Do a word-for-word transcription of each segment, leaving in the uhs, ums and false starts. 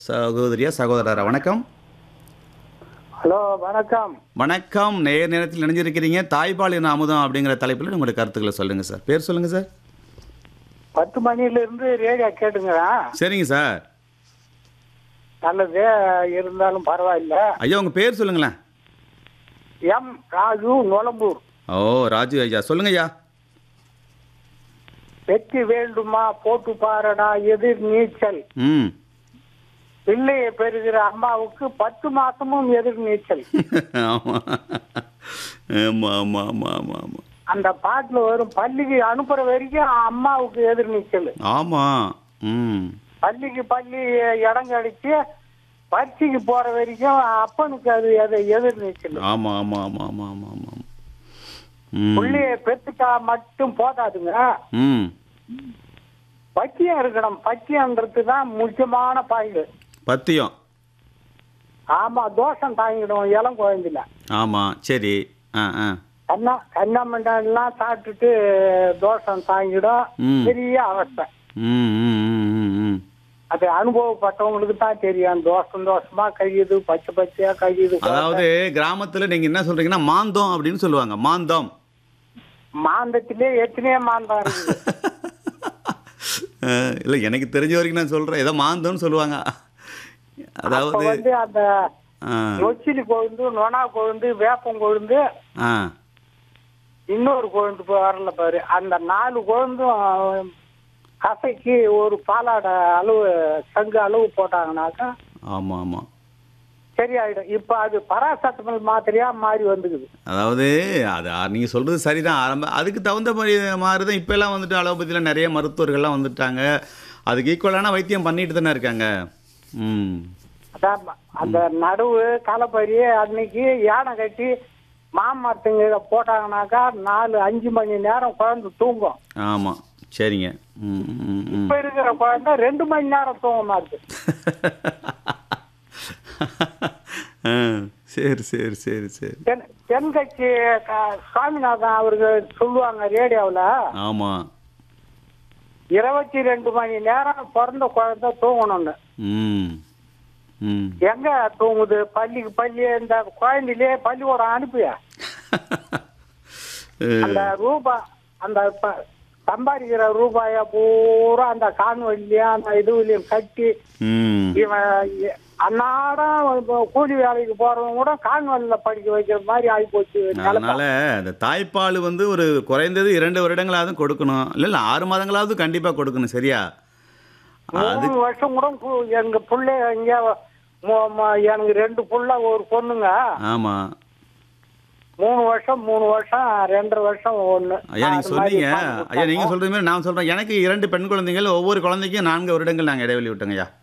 சகோதரியா, சகோதரரா வணக்கம். ஹலோ வணக்கம். வணக்கம். நேர் நேரத்தில் இணைஞ்சிருக்கிறீங்க. தாய்ப்பால் என அமுதம் அப்படிங்கிற தலைப்பில் உங்களுடைய கருத்துக்களை சொல்லுங்க சார். பேர் சொல்லுங்க சார். பத்து மணில இருந்து ரேடியோ கேட்டுங்கிறேன். சரிங்க சார். நல்லது இருந்தாலும் பரவாயில்ல. ஐயா உங்க பேர் சொல்லுங்களேன். எம் ராஜு நொலம்பூர். ஓ ராஜு ஐயா சொல்லுங்க ஐயா. வெற்றி வேண்டுமா போட்டு பாரடா எதிர் நீச்சல். ம் பிள்ளையை பெறுகிற அம்மாவுக்கு பத்து மாசமும் எதிர் நீச்சல். ஆமா ஆமா ஆமா ஆமா ஆமா ஆமா அந்த பாட்டுல வரும் பள்ளிக்கு அனுப்புற வரைக்கும் அம்மாவுக்கு எதிர் நீச்சல். ஆமா. ம் பள்ளிக்கு பள்ளி இடம் கழிச்சு பரீட்சைக்கு போற வரைக்கும் அப்பனுக்கு அது அது எதிர் நீச்சல். ஆமா ஆமா ஆமா ஆமா ஆமா ஆமா ம் பிள்ளைய பெத்துட்டா மட்டும் போதாதுங்க. ம் பத்தியம் இருக்கணும். பத்தியம்ன்றது தான் முக்கியமான பாயிண்ட். பத்தியம். ஆமா தோஷம் தாங்கிடும் இளம் குழந்தைல. ஆமா சரி. ஆ ஆ கண்ணா கண்ணா மண்டலாம் சாப்பிட்டுட்டு தோஷம் தாங்கிடும். ம். பெரிய அவஸ்தை. ம் ம் ம் ம் ம் அது அனுபவப்பட்டவங்களுக்கு தான் தெரியும். தோஷம் தோஷமா கழியுது, பச்சை பச்சையா கழியுது. அதாவது கிராமத்துல நீங்க என்ன சொல்றீங்கன்னா மாந்தம் அப்படின்னு சொல்லுவாங்க. மாந்தம். மாந்தத்திலே எத்தனையோ மாந்தம் இருக்குது. அஹ், இல்ல எனக்கு தெரிஞ்ச வரைக்கும் நான் சொல்றேன். ஏதோ மாந்தம்னு சொல்லுவாங்க. அப்ப அதாவது வந்து அந்த ஆ, நொச்சிலி கொழுந்து, நொனா கொழுந்து, வேப்பம் கொழுந்து, ஆ, இன்னொரு கொழுந்து வரல பாரு. அந்த நாலு கொழுந்தும் கசைக்கு ஒரு பாலாட அளவு சங்கு அளவு போட்டாங்கனாக்கா ஆமா ஆமா. சரியாயிடும். இப்ப அது பராசட்டமல் மாத்திரையா மாறி வந்துக்குது. அதாவது அது ஆ, நீங்க சொல்றது சரிதான். ஆரம்ப அதுக்கு தகுந்த மாதிரி மாதிரிதான் இப்ப எல்லாம் வந்துட்டு அலோபதியில நிறைய மருத்துவர்கள்லாம் வந்துட்டாங்க. அதுக்கு ஈக்குவலான வைத்தியம் பண்ணிட்டு தானே இருக்காங்க. ம் அதான் அந்த நடுவு களப்பறி அன்னைக்கு யானை கட்டி மாமரத்துங்க போட்டாங்கனாக்கா நாலு அஞ்சு மணி நேரம் குழந்தை தூங்கும். ஆமா சரிங்க. ம் ம், ம் இப்ப இருக்கிற குழந்தை ரெண்டு மணி நேரம் தூங்க மாட்டுது. ஆ, சரி சரி சரி சரி. தென் தென்கட்சி க- சுவாமிநாதன் அவர்கள் சொல்லுவாங்க ரேடியோவில், ஆமா. இருபத்தி ரெண்டு மணி நேரம் பிறந்த குழந்தை தூங்கணும்னு. ம் ம் எங்க தூங்குது? பள்ளிக்கு பள்ளி இந்த குழந்தையிலே பள்ளிக்கூடம் அனுப்பியா அந்த ரூபா அந்த ப- சம்பாதிக்கிற ரூபாய பூரா அந்த கான்வெளிலையும் அந்த இதுலயும் கட்டி ம் இவன் எ- அன்னாடம் இப்ப கூலி வேலைக்கு போறவங்க கூட கான்வெளில படிக்க வைக்கிற மாதிரி ஆகி போச்சு. அதனால இந்த தாய்ப்பால் வந்து ஒரு குறைந்தது இரண்டு வருடங்களாவது கொடுக்கணும். இல்ல இல்ல ஆறு மாதங்களாவது கண்டிப்பா கொடுக்கணும். சரியா? அது மூணு வருஷம் கூட கு- எங்க புள்ள இங்க மு- ம- எனக்கு ரெண்டு புள்ள ஒரு பொண்ணுங்க. ஆமா. மூணு வருஷம் மூணு வருஷம் ரெண்டரை வருஷம் ஒண்ணு. ஐயா நீங்க அது மாதிரி சொன்னீங்க. பண்ணி ஐயா நீங்க கொடுத்தாங்க. சொல்றது மாதிரி நான் சொல்றேன். எனக்கு இரண்டு பெண் குழந்தைகள். ஒவ்வொரு குழந்தைக்கும் நான்கு வருடங்கள் நாங்க இடைவெளி விட்டோங்க ஐயா.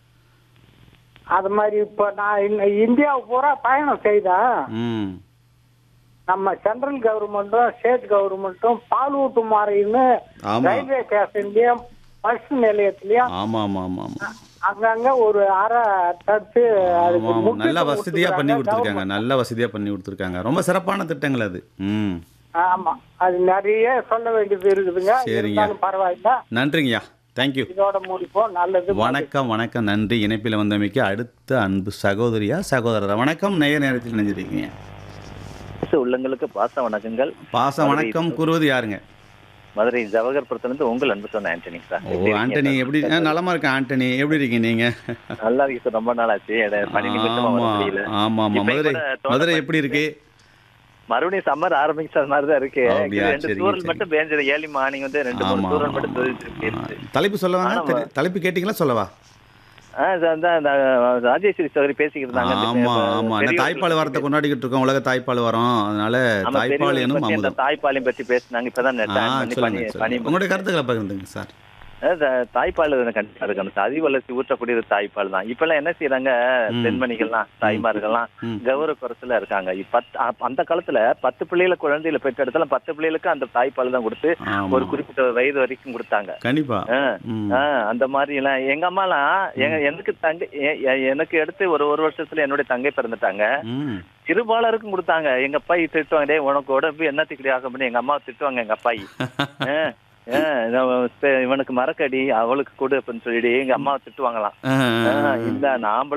அது மாதிரி இப்ப நான் இந்த இந்தியாவை பூரா பயணம் செய்தேன். ம் நம்ம சென்ட்ரல் கவர்மெண்ட்டும் ஸ்டேட் கவர்மெண்ட்டும் பாலூட்டு மாறைன்னு ஆமா. ரயில்வே ஸ்டேஷன்லயும் பஸ் நிலையத்திலயும் ஆமா ஆமா ஆமா ஆமா அங்கங்க ஒரு அறை தடுத்து அதுக்கு ஆமா, ஆமா. நல்ல முக்கியத்துவம் வசதியா பண்ணி கொடுத்துருக்காங்க. கொடுத்துருக்காங்க நல்ல வசதியா பண்ணி கொடுத்துருக்காங்க. ரொம்ப சிறப்பான திட்டங்கள் அது. ம் government. ஆமா அது நிறைய சொல்ல வேண்டியது இருக்குதுங்க. சரிங்க. இருந்தாலும் பரவாயில்ல. நன்றிங்கய்யா. தேங்க்யூ. இதோட முடிப்போம். நல்லது. வணக்கம் வணக்கம். நன்றி. இணைப்பில் வந்தமைக்கு அடுத்த அன்பு சகோதரியா, சகோதரரா வணக்கம். நேய நேரத்தில் இணைஞ்சிருக்கீங்க. உள்ளங்களுக்கு பாச வணக்கங்கள். பாச வணக்கம் கூறுவது யாருங்க? மதுரை ஜவஹர்புரத்திலிருந்து உங்கள் அன்பு சொன்ன ஆண்டனி சார். ஓ ஆண்டனி எப்படி? ஆ, நலமா இருக்கேன் ஆண்டனி. எப்படி இருக்கீங்க நீங்க? நல்லா இருக்கு சார். ரொம்ப நாள் ஆச்சு. எட- பணி நிமித்தமா வர ஆமா முடியல. ஆமா ஆமா. இப்ப மதுரை கூட தோட்ட மதுரை பணி எப்படி இருக்கு? மறுபடியும் சம்மர் ஆரம்பிச்ச மாதிரி தான் இருக்கு. அப்படியா? ரெண்டு சரிங்க, தூரல் சரிங்க. மட்டும் பேஞ்சது. ஏர்லி மார்னிங் வந்து ரெண்டு மூணு ஆமா தூரல் ஆமா மட்டும் ஆமா. தெரிஞ்சிருக்கு. ஆ, தலைப்பு சொல்லவாங்க. ஆனா, தெரி- தலைப்பு கேட்டீங்களா சொல்லவா? ஆ, சார், அந்த அந்த ராஜேஸ்வரி சௌதரி பேசிக்கிட்டு இருந்தாங்க. அந்த ஆமா பெ- ஆமா. அந்த பெரியவர்கள் தாய்ப்பால் வாரத்தை பத்தி கொண்டாடிக்கிட்டு இருக்கோம். உலக தாய்ப்பால் வரோம். அதனால ஆமா, தாய்ப்பால் பெரியவர்கள் எனும் பத்தி அந்த அமுதம். தாய்ப்பாலையும் பத்தி பேசினாங்க. இப்பதான் ஆ time பண்ணி சொல்லுங்க பணி சொல்லுங்க. பணி உங்களுடைய கருத்துக்களை பகிர்ந்துங்க சார். அதாவது தாய்ப்பால் கண்டிப்பா இருக்கணும். அதி வளர்ச்சி ஊற்றக்கூடியது தாய்ப்பால் தான். இப்ப எல்லாம் என்ன செய்யறாங்க ம். பெண்மணிகள்லாம் தாய்மார்கள்லாம் ம். கௌரவ குறைச்சல இருக்காங்க. இப்ப பத்து- அ- அந்த காலத்துல பத்து பிள்ளைகளை குழந்தையில பெற்றெடுத்தால பத்து பிள்ளைகளுக்கு அந்த தாய்ப்பால் தான் கொடுத்து ஆமா. ஒரு குறிப்பிட்ட வயது வரைக்கும் கொடுத்தாங்க. கண்டிப்பா. ஆ, ம். ஆ, அந்த மாதிரி எல்லாம் எங்க அம்மாலாம் எங்க எனக்கு தங்கை எ- எ- எனக்கு அடுத்து ஒரு ஒரு வருஷத்துல என்னுடைய தங்கை பிறந்துட்டாங்க. ம். இருபாலருக்கும் கொடுத்தாங்க. எங்க அப்பா திட்டுவாங்க, டேய் உனக்கு உடம்பு என்னத்துக்கு ஆகும் பண்ணி எங்க அம்மா திட்டுவாங்க. எங்க அப்பாயி ஆ, ஏன் இவன் இவனுக்கு மரக்கடி அவளுக்கு கொடு அப்படின்னு சொல்லிட்டு எங்க அம்மா திட்டுவாங்களாம். ஆ, ஆ, ஆ. ஆஹ் இல்ல நான்